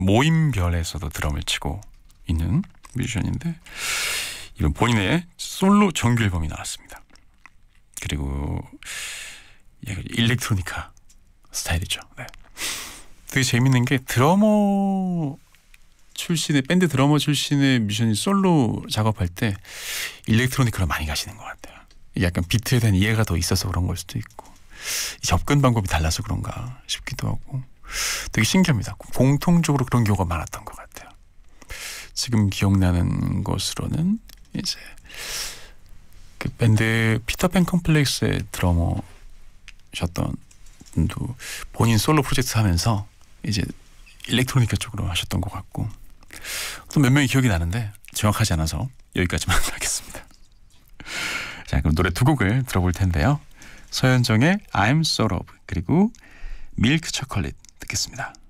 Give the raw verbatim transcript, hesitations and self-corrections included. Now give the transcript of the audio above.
모임별에서도 드럼을 치고 있는 뮤지션인데 이번 본인의 솔로 정규 앨범이 나왔습니다. 그리고 일렉트로니카 스타일이죠. 네. 되게 재밌는 게 드러머 출신의 밴드 드러머 출신의 뮤지션이 솔로 작업할 때 일렉트로니카로 많이 가시는 것 같아요. 약간 비트에 대한 이해가 더 있어서 그런 걸 수도 있고 접근 방법이 달라서 그런가 싶기도 하고 되게 신기합니다. 공통적으로 그런 경우가 많았던 것 같아요. 지금 기억나는 것으로는 이제 그 밴드 피터팬 컴플렉스의 드러머셨던 분도 본인 솔로 프로젝트 하면서 이제 일렉트로니카 쪽으로 하셨던 것 같고 또 몇 명이 기억이 나는데 정확하지 않아서 여기까지만 하겠습니다. 자, 그럼 노래 두 곡을 들어볼 텐데요. 서현정의 I'm Sort of 그리고 밀크 초콜릿 듣겠습니다.